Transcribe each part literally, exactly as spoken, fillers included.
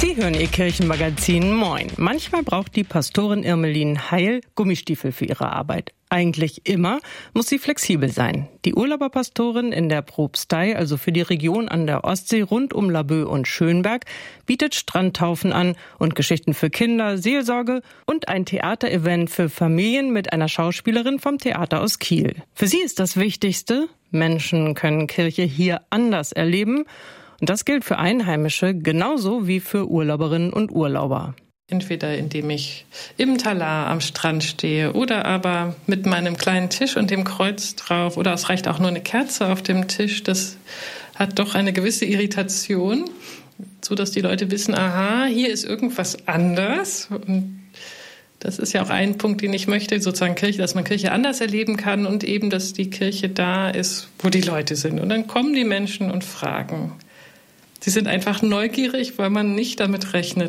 Sie hören Ihr Kirchenmagazin Moin. Manchmal braucht die Pastorin Irmelin Heil Gummistiefel für ihre Arbeit. Eigentlich immer muss sie flexibel sein. Die Urlauberpastorin in der Propstei, also für die Region an der Ostsee rund um Laboe und Schönberg, bietet Strandtaufen an und Geschichten für Kinder, Seelsorge und ein Theaterevent für Familien mit einer Schauspielerin vom Theater aus Kiel. Für sie ist das Wichtigste: Menschen können Kirche hier anders erleben. Und das gilt für Einheimische genauso wie für Urlauberinnen und Urlauber. Entweder indem ich im Talar am Strand stehe oder aber mit meinem kleinen Tisch und dem Kreuz drauf. Oder es reicht auch nur eine Kerze auf dem Tisch. Das hat doch eine gewisse Irritation, sodass die Leute wissen, aha, hier ist irgendwas anders. Und das ist ja auch ein Punkt, den ich möchte, sozusagen Kirche, dass man Kirche anders erleben kann und eben, dass die Kirche da ist, wo die Leute sind. Und dann kommen die Menschen und fragen. Sie sind einfach neugierig, weil man nicht damit rechnet,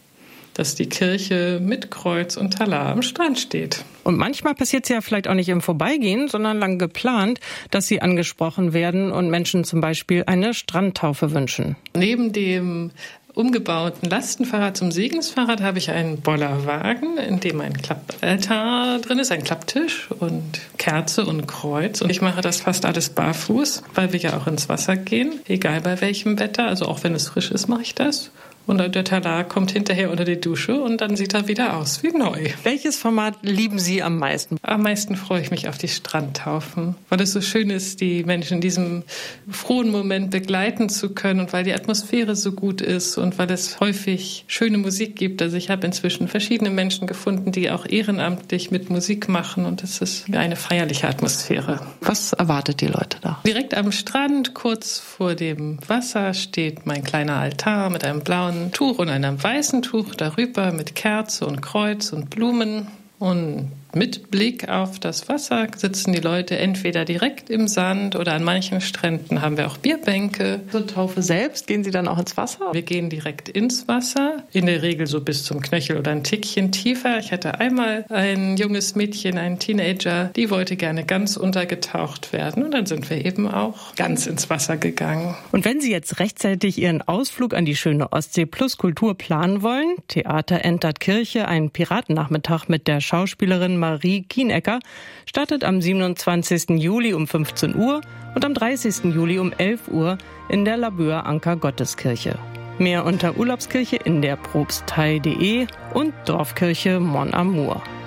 dass die Kirche mit Kreuz und Talar am Strand steht. Und manchmal passiert es ja vielleicht auch nicht im Vorbeigehen, sondern lang geplant, dass sie angesprochen werden und Menschen zum Beispiel eine Strandtaufe wünschen. Neben dem umgebauten Lastenfahrrad zum Segensfahrrad habe ich einen Bollerwagen, in dem ein Klappaltar drin ist, ein Klapptisch und Kerze und Kreuz. Und ich mache das fast alles barfuß, weil wir ja auch ins Wasser gehen, egal bei welchem Wetter. Also auch wenn es frisch ist, mache ich das. Und der Talar kommt hinterher unter die Dusche und dann sieht er wieder aus wie neu. Welches Format lieben Sie am meisten? Am meisten freue ich mich auf die Strandtaufen, weil es so schön ist, die Menschen in diesem frohen Moment begleiten zu können und weil die Atmosphäre so gut ist und weil es häufig schöne Musik gibt. Also ich habe inzwischen verschiedene Menschen gefunden, die auch ehrenamtlich mit Musik machen und es ist eine feierliche Atmosphäre. Was erwartet die Leute da? Direkt am Strand, kurz vor dem Wasser, steht mein kleiner Altar mit einem blauen Tuch und einem weißen Tuch darüber mit Kerze und Kreuz und Blumen. Und mit Blick auf das Wasser sitzen die Leute entweder direkt im Sand oder an manchen Stränden haben wir auch Bierbänke. Zur Taufe selbst gehen Sie dann auch ins Wasser? Wir gehen direkt ins Wasser, in der Regel so bis zum Knöchel oder ein Tickchen tiefer. Ich hatte einmal ein junges Mädchen, einen Teenager, die wollte gerne ganz untergetaucht werden und dann sind wir eben auch ganz ins Wasser gegangen. Und wenn Sie jetzt rechtzeitig Ihren Ausflug an die schöne Ostsee plus Kultur planen wollen, Theater entert Kirche, ein Piratennachmittag mit der Schauspielerin Marie Kienecker, startet am siebenundzwanzigsten Juli um fünfzehn Uhr und am dreißigsten Juli um elf Uhr in der Laboer Anker Gotteskirche. Mehr unter urlaubskirche in der Propstei punkt de und Dorfkirche Mon Amour.